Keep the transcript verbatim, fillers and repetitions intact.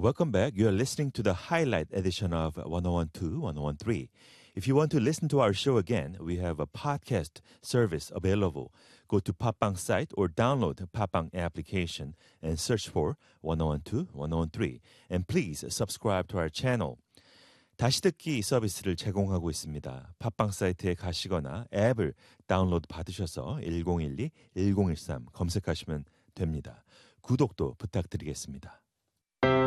Welcome back. You're listening to the highlight edition of one oh one two, one oh one three. If you want to listen to our show again, we have a podcast service available. Go to 팟빵 site or download the 팟빵 application and search for one oh one two, one oh one three. And please subscribe to our channel. 다시 듣기 서비스를 제공하고 있습니다. 팟빵 사이트에 가시거나 앱을 다운로드 받으셔서 일공일이, 일공일삼 검색하시면 됩니다. 구독도 부탁드리겠습니다.